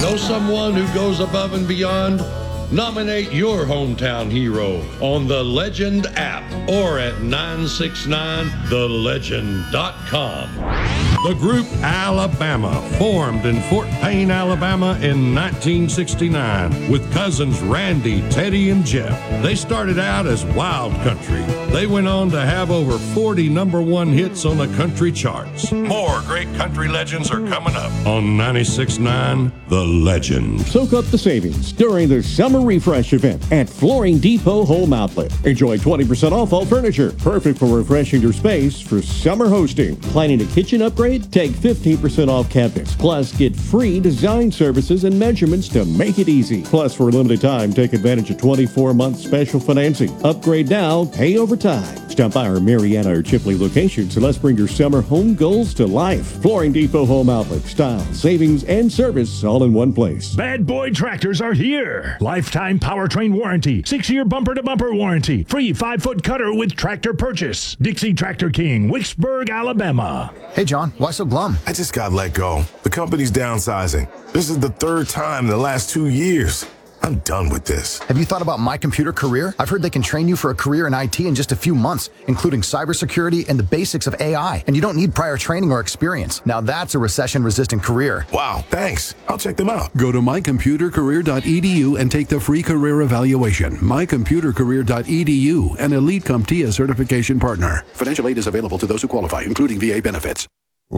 Know someone who goes above and beyond? Nominate your hometown hero on the Legend app or at 969thelegend.com. The group Alabama formed in Fort Payne, Alabama in 1969 with cousins Randy, Teddy, and Jeff. They started out as Wild Country. They went on to have over 40 number one hits on the country charts. More great country legends are coming up on 96.9 The Legend. Soak up the savings during the Summer Refresh event at Flooring Depot Home Outlet. Enjoy 20% off all furniture, perfect for refreshing your space for summer hosting. Planning a kitchen upgrade? Take 15% off cabinets. Plus, get free design services and measurements to make it easy. Plus, for a limited time, take advantage of 24-month special financing. Upgrade now, pay over time. Stop by our Marietta or Chipley locations and let's bring your summer home goals to life. Flooring Depot Home Outlet. Style, savings, and service all in one place. Bad Boy Tractors are here. Lifetime powertrain warranty, 6-year bumper-to-bumper warranty, free 5-foot cutter with tractor purchase. Dixie Tractor King, Wicksburg, Alabama. Hey, John, why so glum? I just got let go. The company's downsizing. This is the third time in the last 2 years. I'm done with this. Have you thought about My Computer Career? I've heard they can train you for a career in IT in just a few months, including cybersecurity and the basics of AI. And you don't need prior training or experience. Now that's a recession-resistant career. Wow, thanks. I'll check them out. Go to mycomputercareer.edu and take the free career evaluation. mycomputercareer.edu, an Elite CompTIA certification partner. Financial aid is available to those who qualify, including VA benefits.